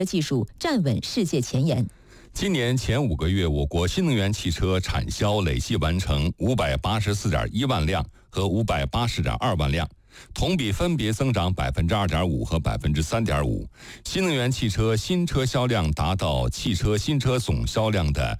技术站稳世界前沿。 今年前5个月，我国新能源汽车产销累计完成584.1万辆和580.2万辆，同比分别增长2.5%和3.5%。新能源汽车新车销量达到汽车新车总销量的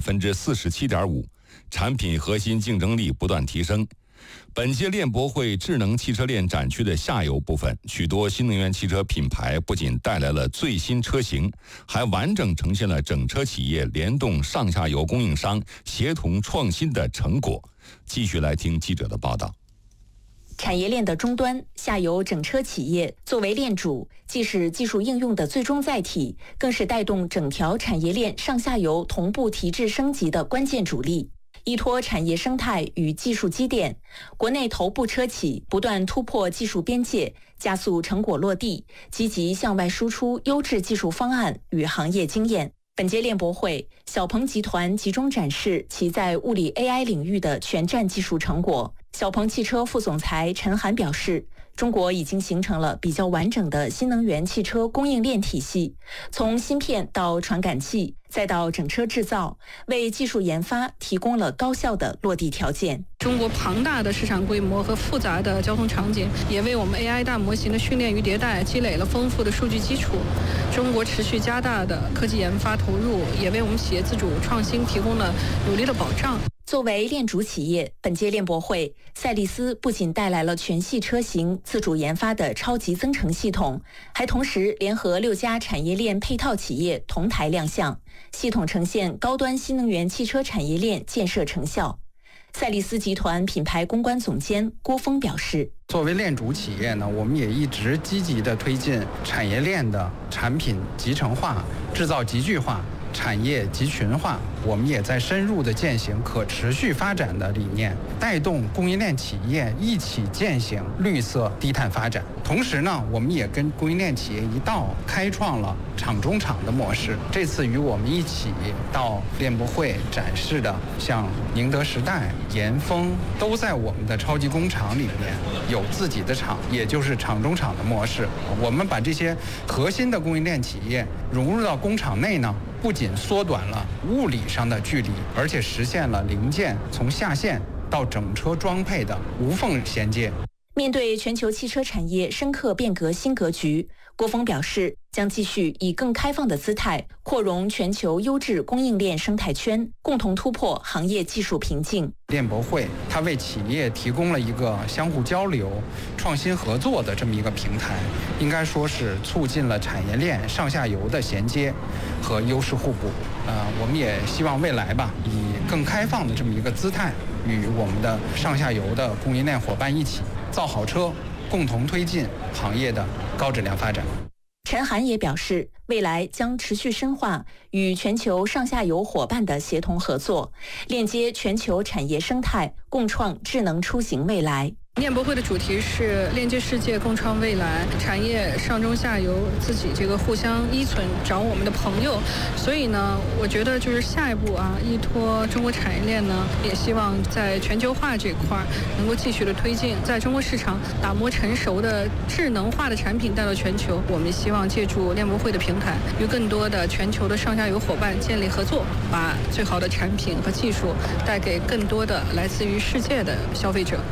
47.5%，产品核心竞争力不断提升。本届链博会智能汽车链展区的下游部分，许多新能源汽车品牌不仅带来了最新车型，还完整呈现了整车企业联动上下游供应商协同创新的成果。继续来听记者的报道。 产业链的终端，下游整车企业作为链主，既是技术应用的最终载体，更是带动整条产业链上下游同步提质升级的关键主力。依托产业生态与技术积淀，国内头部车企不断突破技术边界，加速成果落地，积极向外输出优质技术方案与行业经验。本届链博会，小鹏集团集中展示其在物理 AI 领域的全站技术成果。小鹏汽车副总裁陈涵表示，中国已经形成了比较完整的新能源汽车供应链体系，从芯片到传感器，再到整车制造，为技术研发提供了高效的落地条件。 中国庞大的市场规模和复杂的交通场景，也为我们 AI 大模型的训练与迭代积累了丰富的数据基础。中国持续加大的科技研发投入，也为我们企业自主创新提供了有力的保障。 作为链主企业，本届链博会，赛力斯不仅带来了全系车型自主研发的超级增程系统，还同时联合6家产业链配套企业同台亮相，系统呈现高端新能源汽车产业链建设成效。赛力斯集团品牌公关总监郭峰表示， 作为链主企业呢，我们也一直积极地推进产业链的产品集成化、制造集聚化、产业集群化，我们也在深入地践行可持续发展的理念，带动供应链企业一起践行绿色低碳发展。同时呢，我们也跟供应链企业一道开创了厂中厂的模式。这次与我们一起到链博会展示的，像宁德时代、严峰，都在我们的超级工厂里面有自己的厂，也就是厂中厂的模式。我们把这些核心的供应链企业融入到工厂内呢，不仅缩短了物理上的距离，而且实现了零件从下线到整车装配的无缝衔接。 面对全球汽车产业深刻变革新格局，郭峰表示，将继续以更开放的姿态扩容全球优质供应链生态圈，共同突破行业技术瓶颈。 链博会它为企业提供了一个相互交流、创新合作的这么一个平台，应该说是促进了产业链上下游的衔接和优势互补。我们也希望未来吧，以更开放的这么一个姿态，与我们的上下游的供应链伙伴一起造好车，共同推进行业的高质量发展。 陈涵也表示，未来将持续深化与全球上下游伙伴的协同合作，链接全球产业生态，共创智能出行未来。 链博会的主题是链接世界，共创未来，产业上中下游自己这个互相依存，找我们的朋友。所以呢，我觉得就是下一步啊，依托中国产业链呢，也希望在全球化这块能够继续的推进，在中国市场打磨成熟的智能化的产品带到全球。我们希望借助链博会的平台，与更多的全球的上下游伙伴建立合作，把最好的产品和技术带给更多的来自于世界的消费者。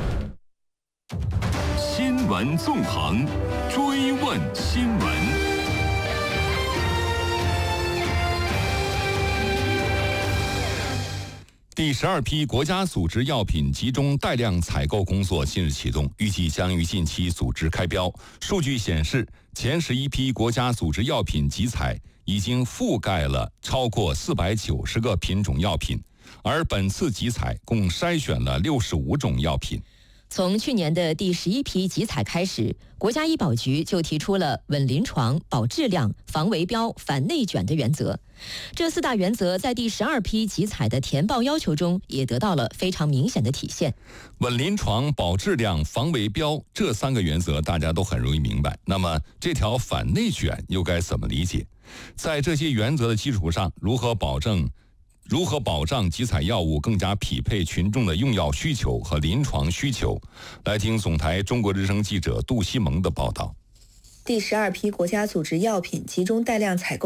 新闻纵横，追问新闻。第12批国家组织药品集中带量采购工作近日启动，预计将于近期组织开标。数据显示，前11批国家组织药品集采已经覆盖了超过490个品种药品，而本次集采共筛选了65种药品。 从去年的第11批集采开始，国家医保局就提出了稳临床、保质量、防围标、反内卷的原则。这4大原则在第12批集采的填报要求中也得到了非常明显的体现。 稳临床、保质量、防围标这3个原则大家都很容易明白，那么这条反内卷又该怎么理解？在这些原则的基础上，如何保障集采药物更加匹配群众的用药需求和临床需求？来听总台中国之声记者杜西蒙的报道。 第12批国家组织药品集中带量采购